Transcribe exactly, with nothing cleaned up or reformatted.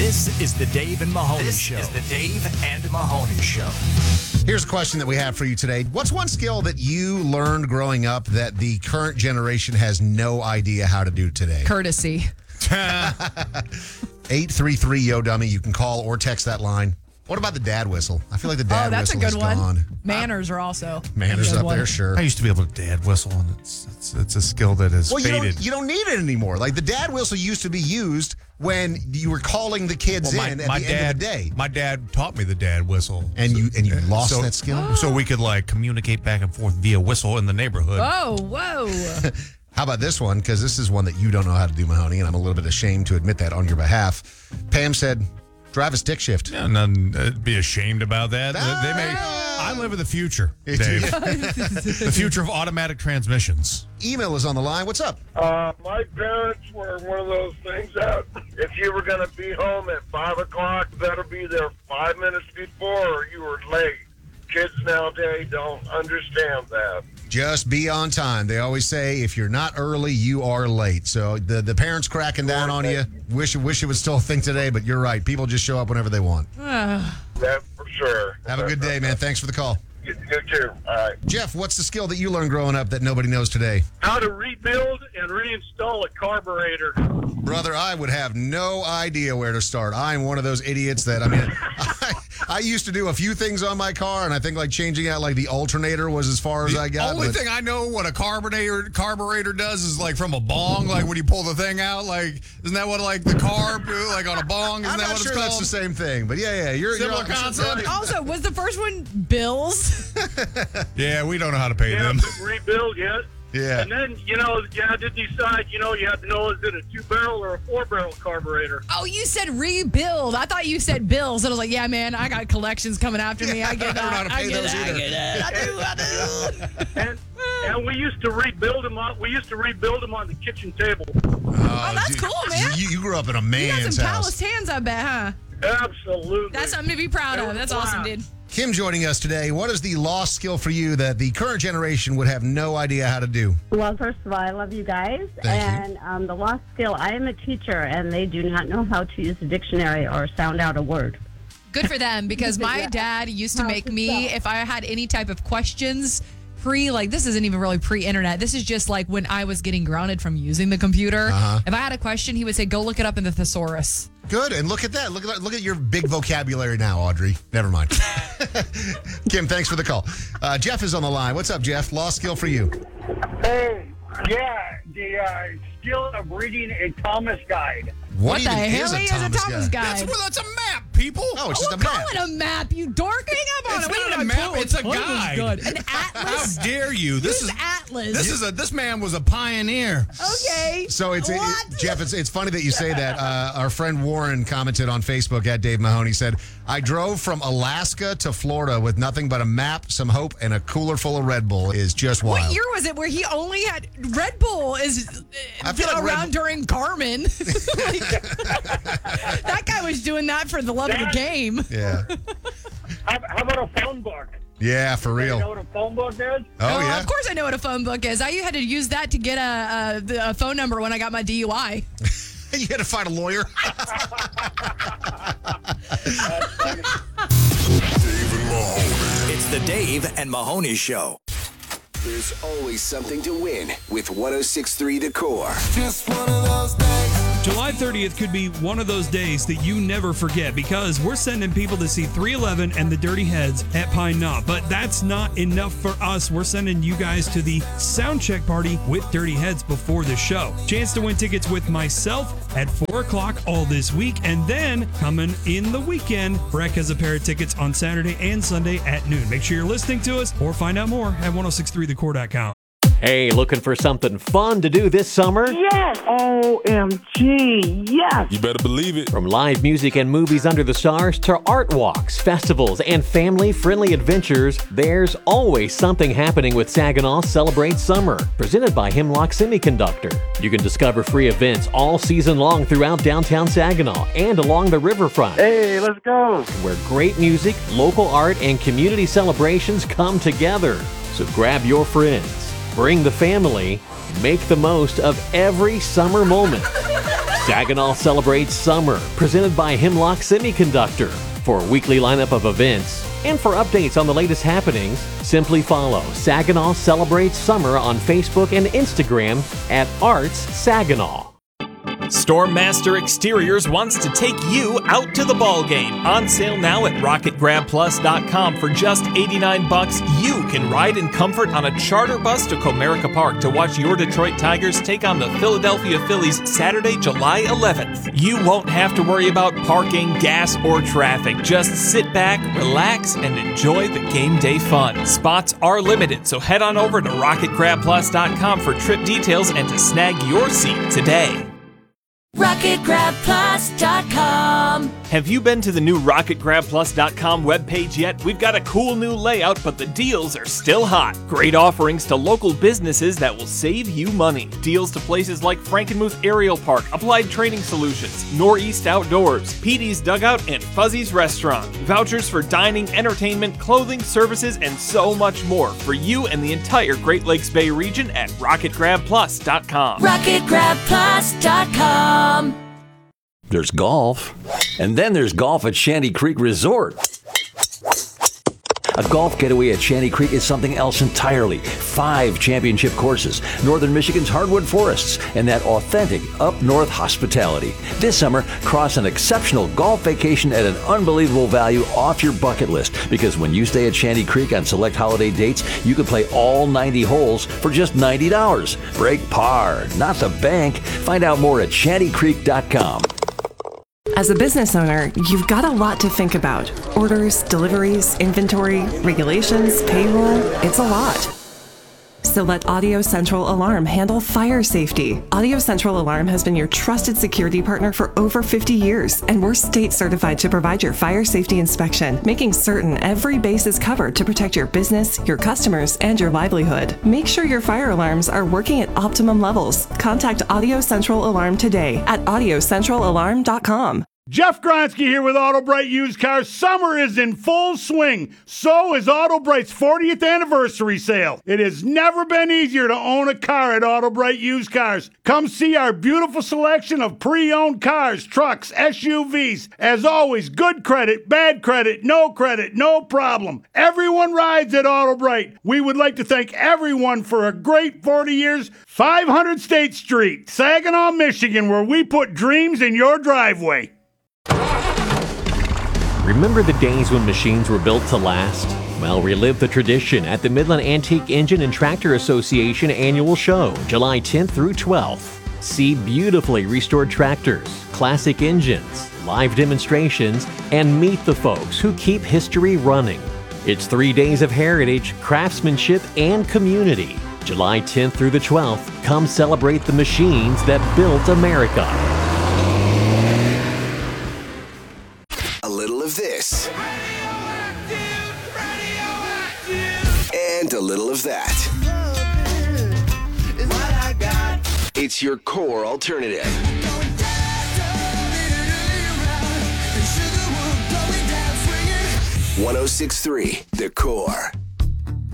This is the Dave and Mahoney this Show. This is the Dave and Mahoney Show. Here's a question that we have for you today. What's one skill that you learned growing up that the current generation has no idea how to do today? Courtesy. eight three three Yo Dummy. You can call or text that line. What about the dad whistle? I feel like the dad oh, that's whistle a good is one. gone. Manners are also. Manners a good up one. there, sure. I used to be able to dad whistle, and it's it's, it's a skill that is Well, you faded. don't, you don't need it anymore. Like the dad whistle used to be used when you were calling the kids Well, my, in at my the dad, end of the day. My dad taught me the dad whistle. And you and you lost so, that skill? So we could like communicate back and forth via whistle in the neighborhood. Oh, whoa. How about this one? Because this is one that you don't know how to do, Mahoney, and I'm a little bit ashamed to admit that on your behalf. Pam said, drive a stick shift. Yeah, none, uh, be ashamed about that. Ah. They may. I live in the future, Dave. The future of automatic transmissions. Email is on the line. What's up? Uh, my parents were one of those things that if you were going to be home at five o'clock, you better be there five minutes before or you were late. Kids nowadays don't understand that. Just be on time. They always say if you're not early, you are late. So the, the parents cracking down on you. Wish, wish it was still a thing today, but you're right. People just show up whenever they want. That for sure. Have a good day, man. Thanks for the call. You, you too. All right. Jeff, what's the skill that you learned growing up that nobody knows today? How to rebuild and reinstall a carburetor. Brother, I would have no idea where to start. I'm one of those idiots that, I mean, I, I used to do a few things on my car, and I think like changing out like the alternator was as far as The I got. only but- thing I know what a carburetor carburetor does is like from a bong, like when you pull the thing out, like isn't that what like the carb like on a bong? Isn't I'm that not what sure it's that's called? the same thing, but yeah, yeah, you're Similar you're concept? Also, was the first one Bills? Yeah, we don't know how to pay You them. have to rebuild yet. Yeah. And then, you know, you had to decide, you know, you had to know is it a two-barrel or a four-barrel carburetor. Oh, you said rebuild. I thought you said bills. And I was like, yeah, man, I got collections coming after me. I get I don't know how that. to I pay get those it. I either. get it. I do. I do. And and we used to rebuild them on we used to rebuild them on the kitchen table. Oh, that's dude, cool, man. You, you grew up in a You got man's some house. calloused hands, I bet, huh? Absolutely. That's something to be proud of. That's awesome, dude. Kim joining us today. What is the lost skill for you that the current generation would have no idea how to do? Well, first of all, I love you guys. Thank you. and um, the lost skill, I am a teacher, and they do not know how to use a dictionary or sound out a word. Good for them, because my dad used to make me, if I had any type of questions, pre, like this isn't even really pre-internet. This is just like when I was getting grounded from using the computer. Uh-huh. If I had a question, he would say, go look it up in the thesaurus. Good, and look at that. Look at that. Look at your big vocabulary now, Audrey. Never mind. Kim, thanks for the call. Uh, Jeff is on the line. What's up, Jeff? Lost skill for you. Hey, yeah, the uh, skill of reading a Thomas guide. What, What the even hell is a is Thomas, a Thomas guy? guide? That's well, that's a map, people. Oh, it's We'll just a call map. it a map, you dork. Hang up on It's it. We not need a to map, pull it's a Thomas guide. Good. An How atlas. dare you? This Use is atlas. this is a this man was a pioneer. Okay. So it's it, What? Jeff. It's it's funny that you say that. Uh, our friend Warren commented on Facebook at Dave Mahoney. Said, "I drove from Alaska to Florida with nothing but a map, some hope, and a cooler full of Red Bull. Is just wild." What year was it where he only had Red Bull is I feel like around Red- during Carmen? Like, that guy was doing that for the love of the game. Yeah, How, how about a phone book? yeah, for You know real. what a phone book is? Oh yeah. Of course I know what a phone book is. I had to use that to get a, a, the- a phone number when I got my D U I. You had to find a lawyer. It's the Dave and Mahoney Show. There's always something to win with ten sixty-three The Core. Just one of those days. July thirtieth could be one of those days that you never forget because we're sending people to see three eleven and the Dirty Heads at Pine Knot. But that's not enough for us. We're sending you guys to the sound check party with Dirty Heads before the show. Chance to win tickets with myself at four o'clock all this week. And then coming in the weekend, Breck has a pair of tickets on Saturday and Sunday at noon. Make sure you're listening to us or find out more at ten sixty-three the core dot com. Hey, looking for something fun to do this summer? Yes! O M G, yes! You better believe it. From live music and movies under the stars to art walks, festivals, and family-friendly adventures, there's always something happening with Saginaw Celebrate Summer, presented by Hemlock Semiconductor. You can discover free events all season long throughout downtown Saginaw and along the riverfront, Hey, let's go. where great music, local art, and community celebrations come together. So grab your friends, bring the family, make the most of every summer moment. Saginaw celebrates summer, presented by Hemlock Semiconductor. For a weekly lineup of events and for updates on the latest happenings, simply follow Saginaw Celebrates Summer on Facebook and Instagram at Arts Saginaw. Stormmaster Exteriors wants to take you out to the ball game. On sale now at rocket grab plus dot com for just eighty-nine bucks. You can ride in comfort on a charter bus to Comerica Park to watch your Detroit Tigers take on the Philadelphia Phillies Saturday, July eleventh. You won't have to worry about parking, gas, or traffic. Just sit back, relax, and enjoy the game day fun. Spots are limited, so head on over to rocket grab plus dot com for trip details and to snag your seat today. rocket grab plus dot com. Have you been to the new rocket grab plus dot com webpage yet? We've got a cool new layout, but the deals are still hot. Great offerings to local businesses that will save you money. Deals to places like Frankenmuth Aerial Park, Applied Training Solutions, Northeast Outdoors, P D's Dugout, and Fuzzy's Restaurant. Vouchers for dining, entertainment, clothing, services, and so much more for you and the entire Great Lakes Bay region at rocket grab plus dot com. rocket grab plus dot com. There's golf, and then there's golf at Shanty Creek Resort. A golf getaway at Shanty Creek is something else entirely. Five championship courses, northern Michigan's hardwood forests, and that authentic up-north hospitality. This summer, cross an exceptional golf vacation at an unbelievable value off your bucket list, because when you stay at Shanty Creek on select holiday dates, you can play all ninety holes for just ninety dollars. Break par, not the bank. Find out more at shanty creek dot com. As a business owner, you've got a lot to think about. Orders, deliveries, inventory, regulations, payroll. It's a lot. So let Audio Central Alarm handle fire safety. Audio Central Alarm has been your trusted security partner for over fifty years, and we're state certified to provide your fire safety inspection, making certain every base is covered to protect your business, your customers, and your livelihood. Make sure your fire alarms are working at optimum levels. Contact Audio Central Alarm today at audio central alarm dot com. Jeff Gronsky here with AutoBright Used Cars. Summer is in full swing. So is AutoBright's fortieth anniversary sale. It has never been easier to own a car at AutoBright Used Cars. Come see our beautiful selection of pre-owned cars, trucks, S U Vs. As always, good credit, bad credit, no credit, no problem. Everyone rides at AutoBright. We would like to thank everyone for a great forty years. five hundred State Street, Saginaw, Michigan, where we put dreams in your driveway. Remember the days when machines were built to last? Well, relive the tradition at the Midland Antique Engine and Tractor Association annual show, July tenth through twelfth. See beautifully restored tractors, classic engines, live demonstrations, and meet the folks who keep history running. It's three days of heritage, craftsmanship, and community. July tenth through the twelfth, come celebrate the machines that built America. A little of this. And a little of that. It's your core alternative. one oh six point three, The Core.